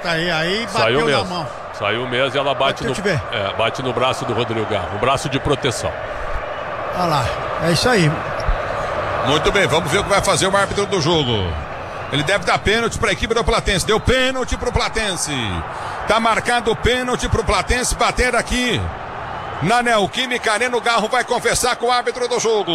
Aumenta aí bateu Saiu mesmo. na mão. Saiu mesmo e ela bate no braço do Rodrigo Garro. Um braço de proteção. Olha lá, é isso aí. Muito bem, vamos ver o que vai fazer o árbitro do jogo. Ele deve dar pênalti para a equipe do Platense. Deu pênalti para o Platense. Tá marcado o pênalti para o Platense bater aqui na Neoquímica Arena. O Garro vai conversar com o árbitro do jogo.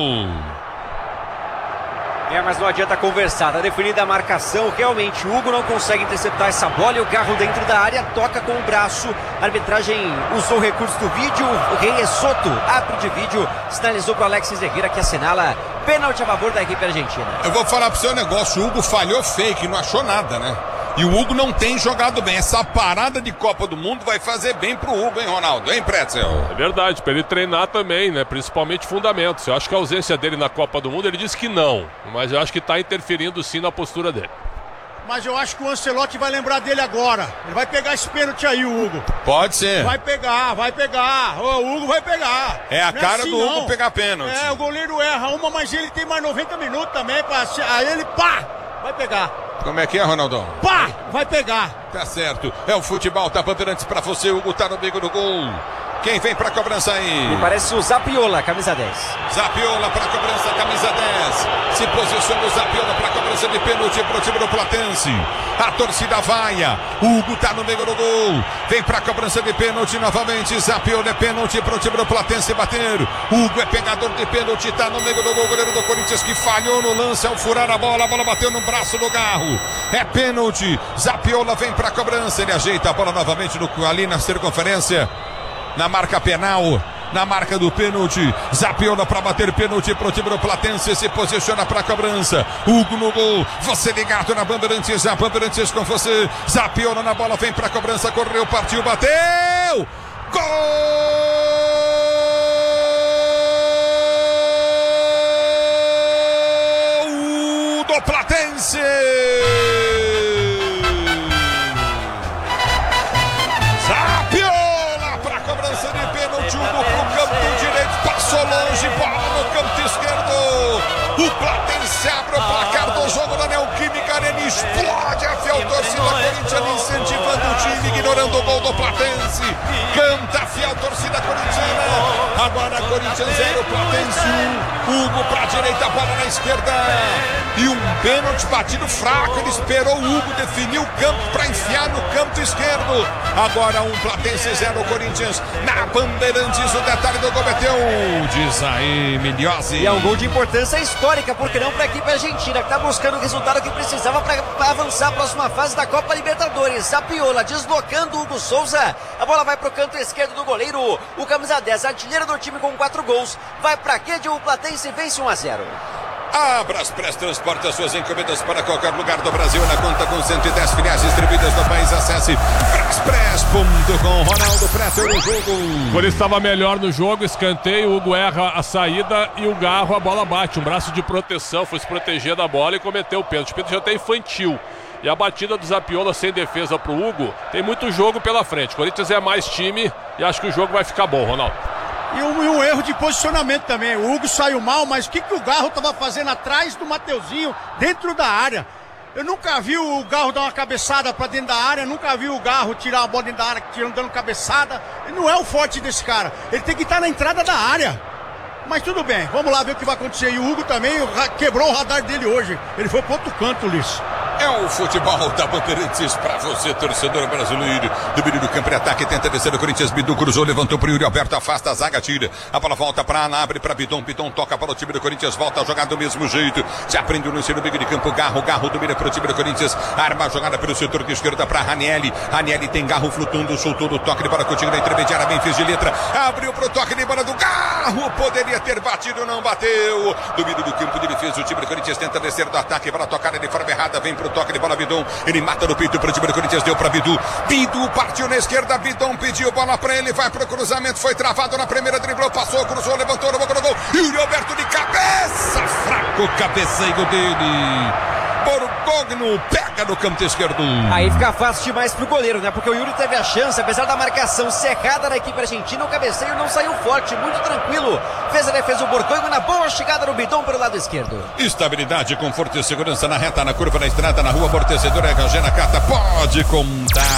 Mas não adianta conversar, tá definida a marcação. Realmente o Hugo não consegue interceptar essa bola e o Garro dentro da área toca com o braço. A arbitragem usou o recurso do vídeo. O Rei Soto, árbitro de vídeo, sinalizou para o Alexis Herrera, que assinala pênalti a favor da equipe argentina. Eu vou falar pro seu negócio, o Hugo falhou fake, não achou nada, né? E o Hugo não tem jogado bem. Essa parada de Copa do Mundo vai fazer bem pro Hugo, hein, Ronaldo? Hein, Pretzel? É verdade, para ele treinar também, né? Principalmente fundamentos. Eu acho que a ausência dele na Copa do Mundo, ele disse que não. Mas eu acho que tá interferindo sim na postura dele. Mas eu acho que o Ancelotti vai lembrar dele agora. Ele vai pegar esse pênalti aí, o Hugo. Pode ser. Vai pegar. O Hugo vai pegar. É a cara assim, do Hugo não. pegar pênalti. O goleiro erra uma, mas ele tem mais 90 minutos também. Aí ele, vai pegar. Como é que é, Ronaldão? Vai pegar. Tá certo. É o futebol, tá Bandeirantes pra você. Hugo tá no bico do gol. Quem vem pra cobrança aí? Me parece o Zapiola, camisa 10. Zapiola pra cobrança, camisa 10. Se posiciona o Zapiola pra cobrança de pênalti pro time do Platense. A torcida vaia. Hugo tá no meio do gol. Vem pra cobrança de pênalti novamente. Zapiola é pênalti pro time do Platense bater. Hugo é pegador de pênalti, tá no meio do gol. Goleiro do Corinthians que falhou no lance ao furar a bola bateu no braço do Garro. É pênalti. Zapiola vem pra cobrança. Ele ajeita a bola novamente ali na circunferência. Na marca penal, na marca do pênalti. Zapiola para bater pênalti pro time do Platense. Se posiciona para cobrança. Hugo no gol. Você ligado na Bandeirantes. A Bandeirantes com você. Zapiola na bola, vem para cobrança. Correu, partiu, bateu. Gol do Platense. Passou longe, bola no canto esquerdo. O Platense abre o placar do jogo da Neoquímica Arena. Explode a fiel torcida corintiana, incentivando o time, ignorando o gol do Platense. Canta a fiel torcida corintiana. Agora Corinthians 0, Platense 1. Hugo pra direita, bola na esquerda. E um pênalti batido fraco. Ele esperou o Hugo definir o campo para enfiar no canto esquerdo. Agora Platense 0, Corinthians na Bandeirantes. O detalhe do gol meteu, diz aí Milhozzi. E é um gol de importância histórica, porque não para a equipe argentina, que está buscando o resultado que precisava para avançar a próxima fase da Copa Libertadores. Zapiola deslocando o Hugo Souza. A bola vai para o canto esquerdo do goleiro. O camisa 10, artilheiro do time com 4 gols. Vai para a rede, o Platense vence 1-0. A Braspress transporta suas encomendas para qualquer lugar do Brasil na conta com 110 filiais distribuídas no país. Acesse braspress.com. Ronaldo Preto no jogo. Quando ele estava melhor no jogo, escanteio, o Hugo erra a saída e o Garro, a bola bate. Um braço de proteção, foi se proteger da bola e cometeu o pênalti. O pênalti já até infantil. E a batida do Zapiola sem defesa pro Hugo, tem muito jogo pela frente. O Corinthians é mais time e acho que o jogo vai ficar bom, Ronaldo. E um erro de posicionamento também. O Hugo saiu mal, mas o que o Garro estava fazendo atrás do Mateuzinho, dentro da área? Eu nunca vi o Garro dar uma cabeçada para dentro da área, nunca vi o Garro tirar a bola dentro da área, dando cabeçada. Ele não é o forte desse cara. Ele tem que estar na entrada da área. Mas tudo bem, vamos lá ver o que vai acontecer. E o Hugo também quebrou o radar dele hoje. Ele foi pro outro canto, Ulisses. É o futebol da Bandeirantes pra você, torcedor brasileiro. Do meio do campo de ataque, tenta descer o Corinthians. Bidu cruzou, levantou pro Yuri Alberto, afasta a zaga, tira. A bola volta pra Ana, abre pra Bidon. Bidon toca para o time do Corinthians, volta a jogar do mesmo jeito. Já prende o lance no meio de campo. Garro domina pro time do Corinthians. Arma a jogada pelo setor de esquerda pra Ranieri. Ranieri tem Garro flutuando, soltou no toque de bola. Coutinho na intermediária, bem fez de letra. Abriu pro toque de bola do Garro. Poderia ter batido, não bateu. Do meio do campo de defesa, o time do Corinthians tenta descer do ataque para tocar de forma errada. Vem pro toque de bola, Bidon. Ele mata no peito para o time do Corinthians, deu para Bidu. Bidu partiu na esquerda, Bidon pediu bola para ele, vai pro cruzamento, foi travado na primeira, driblou, passou, cruzou, levantou, no gol. Yuri Alberto de cabeça, fraco cabeceio dele. Borgogno pega no canto esquerdo. Aí fica fácil demais pro goleiro, né? Porque o Yuri teve a chance, apesar da marcação cerrada da equipe argentina, o cabeceio não saiu forte, muito tranquilo. Fez a defesa o Borgogno na boa chegada no Bidon pelo lado esquerdo. Estabilidade, conforto e segurança na reta, na curva, na estrada, na rua, amortecedora, Gagena Cata, pode contar.